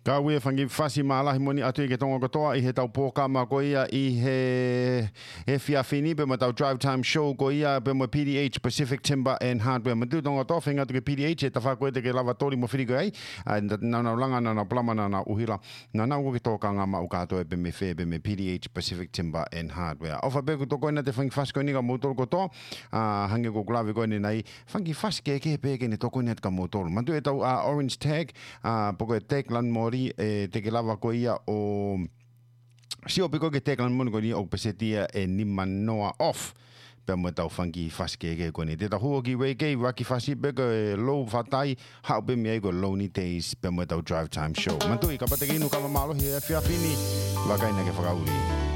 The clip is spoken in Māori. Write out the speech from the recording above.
Ka ue whangi whasi mālahi moni atu I ke tonga katoa I he tau pōka ma ko ia I he whiawhini pe ma tau Drive Time Show ko ia pe mo PDH Pacific Timber and Hardware. Ma tu tonga toa whinga tu ke PDH e ta whakoe te ke lava tori mo whiriko ai. Nau langa, nau plama, nau uhira. Nau ko ke tōka ngā mau katoa pe me whē pe me PDH Pacific Timber and Hardware. Awha pe ko tō koina te whangi whasi koe ni ka mōtoro kotoa. Hange ko kulawe koe ni nei. Whangi whasi ke pe ke ne tō koina te ka mōtoro. Ma tu e tau Orange Tag. Poko e Tag Lan Mori. Te ke lava ko ia o sio piko ke te kan mon ko ni o pesetia e ni manoa off pe mo tau fangi faske ke ko ni te ta huoki we ke waki fasi pe ko low fatai how be me go lonely days pe mo tau Drive Time Show man tu I ka pate ke inu ka malo he fia fini wa kai na ke whakauri